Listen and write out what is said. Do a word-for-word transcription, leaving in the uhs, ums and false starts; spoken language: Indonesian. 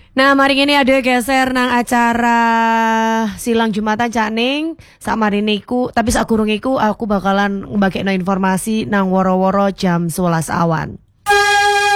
Nah, mari ini ada geser nang acara silang Jumatan Cak Ning. Sak marine iku, tapi sak gurung iku aku bakalan mbagekno informasi nang woro-woro jam sebelas awan.